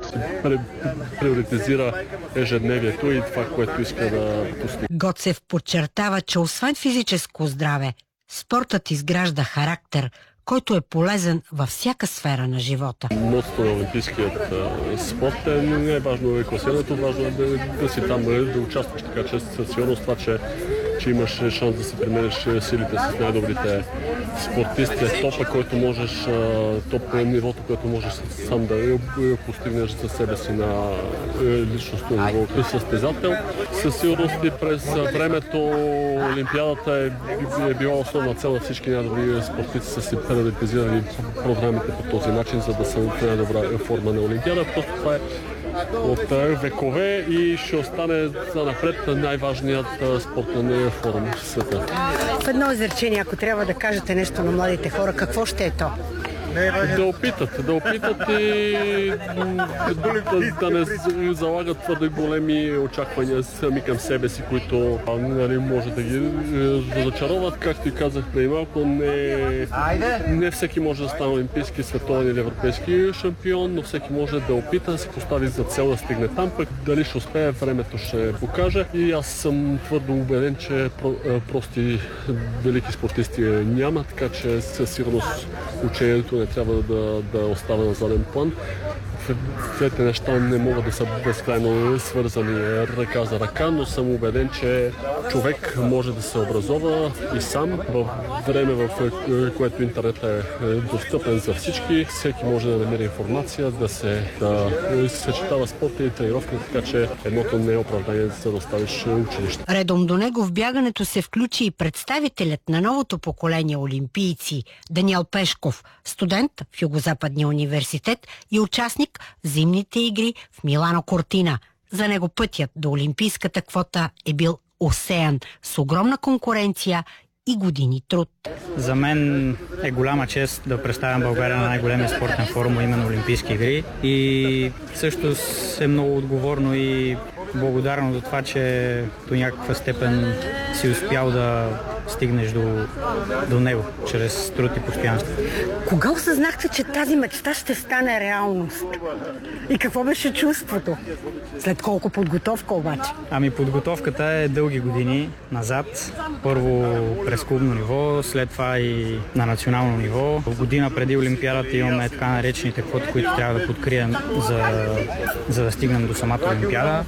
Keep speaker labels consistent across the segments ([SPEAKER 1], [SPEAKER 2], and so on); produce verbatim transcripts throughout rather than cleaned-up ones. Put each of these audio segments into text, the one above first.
[SPEAKER 1] приоритизира ежедневието и това, което иска да постигне.
[SPEAKER 2] Гоцев подчертава, че освен физическо здраве, спортът изгражда характер, който е полезен във всяка сфера на живота.
[SPEAKER 1] Мотото на олимпийският спорт е не е важно е класирането, важно е да, да си там, да участваш, така че със сигурност това, че, че имаш шанс да си премериш силите с най-добрите спортисти, е топа, който можеш, топ нивото, което можеш сам да постигнеш за себе си на личностно ниво. Като състезател, със сигурност и през времето Олимпиадата е, е била основна цел на всички най-добри спортисти, са си преанализирали програмите по този начин, за да са в най-добра форма на Олимпиада. Просто това е от векове и ще остане за напред най-важният спортен форум в света.
[SPEAKER 2] В едно изречение, ако трябва да кажете нещо на младите хора, какво ще е то?
[SPEAKER 1] Да опитат, да опитат и да, да не залагат твърде големи очаквания сами към себе си, които нали, може да ги разочароват. Както и казах преди малко, не, не всеки може да стане олимпийски, световен или европейски шампион, но всеки може да опита да се постави за цел да стигне там, пък дали ще успее, времето ще покаже. И аз съм твърдо убеден, че прости велики спортисти няма, така че със сигурност учението не трябва да, да остава на заден план. Двете неща не могат да са безкрайно свързани ръка за ръка, но съм убеден, че човек може да се образова и сам в време, в което интернет е достъпен за всички. Всеки може да намери информация, да се да съчетава спорта и тренировка, така че едното не е оправдание за да оставиш училище.
[SPEAKER 2] Редом до него в бягането се включи и представителят на новото поколение олимпийци Даниел Пешков, студент в Югозападния университет и участник в зимните игри в Милано Кортина. За него пътят до олимпийската квота е бил осеян с огромна конкуренция и години труд.
[SPEAKER 3] За мен е голяма чест да представям България на най-големия спортен форум, именно Олимпийски игри. И също е много отговорно и благодарно за това, че до някаква степен си успял да стигнеш до, до него, чрез труд и постоянство.
[SPEAKER 2] Кога осъзнахте, че тази мечта ще стане реалност? И какво беше чувството? След колко подготовка обаче?
[SPEAKER 3] Ами подготовката е дълги години назад. Първо през клубно ниво, след това и на национално ниво. В година преди Олимпиадата имаме така наречените квоти, които трябва да подкрием, за, за да стигнем до самата Олимпиада.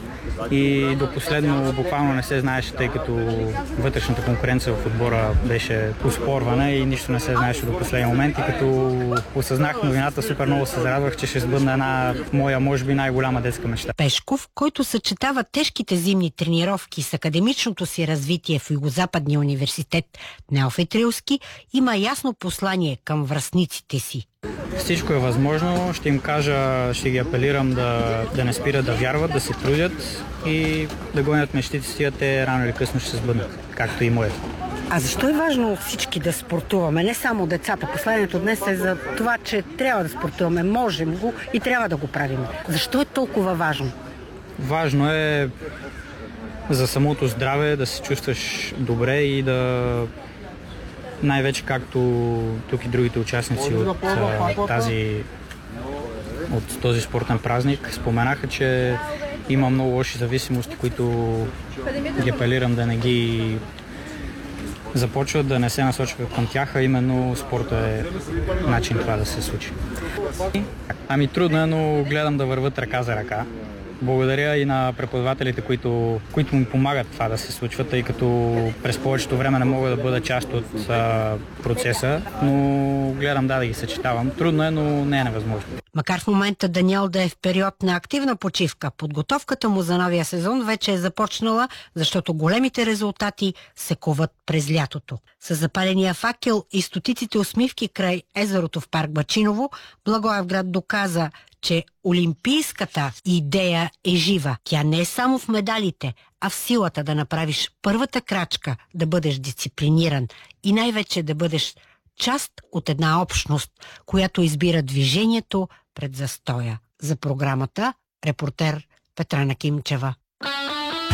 [SPEAKER 3] И до последно буквално не се знаеше, тъй като вътрешната конкуренция в отбора беше оспорвана и нищо не се знаеше до последния момент. И като осъзнах новината, супер много се зарадвах, че ще сбъдна една моя, може би, най-голяма детска мечта.
[SPEAKER 2] Пешков, който съчетава тежките зимни тренировки с академичното си развитие в Югозападния университет Неофит Рилски, има ясно послание към връстниците си.
[SPEAKER 3] Всичко е възможно, ще им кажа, ще ги апелирам да, да не спират да вярват, да се трудят и да гонят мечтите си, а те рано или късно ще се сбъднат, както и моето.
[SPEAKER 2] А защо е важно всички да спортуваме, не само децата? Посланието днес е за това, че трябва да спортуваме, можем го и трябва да го правим. Защо е толкова важно?
[SPEAKER 3] Важно е за самото здраве, да се чувстваш добре и да най-вече както тук и другите участници от, а, тази, от този спортен празник споменаха, че има много лоши зависимости, които ги апелирам да не ги започват, да не се насочват към тях, а именно спорта е начин това да се случи. Ами трудно е, но гледам да върват ръка за ръка. Благодаря и на преподавателите, които, които ми помагат това да се случва, тъй като през повечето време не мога да бъда част от а, процеса, но гледам да, да ги съчетавам. Трудно е, но не е невъзможно.
[SPEAKER 2] Макар в момента Даниел да е в период на активна почивка, подготовката му за новия сезон вече е започнала, защото големите резултати се коват през лятото. С запаления факел и стотиците усмивки край езерото в парк Бачиново, Благоевград доказа, че олимпийската идея е жива. Тя не е само в медалите, а в силата да направиш първата крачка, да бъдеш дисциплиниран и най-вече да бъдеш част от една общност, която избира движението пред застоя. За програмата репортер Петрана Кимчева.